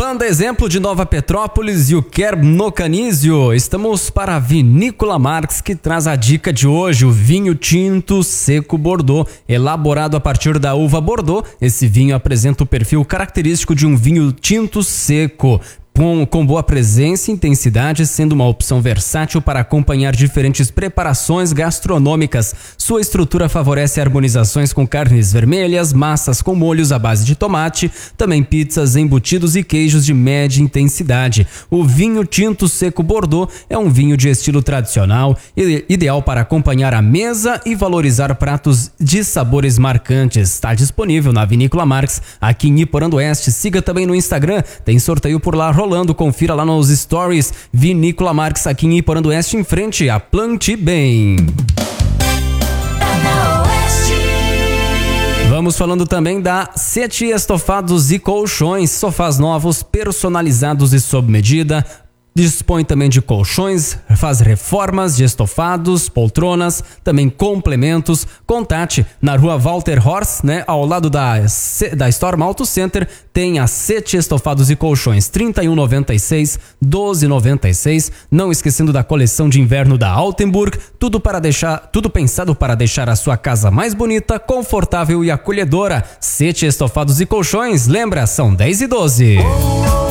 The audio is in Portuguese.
Banda Exemplo de Nova Petrópolis e o Quer no Canísio. Estamos para a Vinícola Marx, que traz a dica de hoje, o vinho tinto seco Bordeaux, elaborado a partir da uva Bordeaux. Esse vinho apresenta o perfil característico de um vinho tinto seco, com boa presença e intensidade, sendo uma opção versátil para acompanhar diferentes preparações gastronômicas. Sua estrutura favorece harmonizações com carnes vermelhas, massas com molhos à base de tomate, também pizzas, embutidos e queijos de média intensidade. O vinho tinto seco Bordeaux é um vinho de estilo tradicional, ideal para acompanhar a mesa e valorizar pratos de sabores marcantes. Está disponível na Vinícola Marx, aqui em Iporã do Oeste. Siga também no Instagram, tem sorteio por lá rolando, confira lá nos stories. Vinícola Marx, aqui em Iporã do Oeste, em frente a Plante Bem. Vamos falando também da Sete Estofados e Colchões, sofás novos, personalizados e sob medida. Dispõe também de colchões, faz reformas de estofados, poltronas, também complementos. Contate na rua Walter Horst, ao lado da Storm Auto Center, tem a Sete Estofados e Colchões, 3196-1296. Não esquecendo da coleção de inverno da Altenburg, tudo pensado para deixar a sua casa mais bonita, confortável e acolhedora. Sete Estofados e Colchões, lembra, são 10 e 12.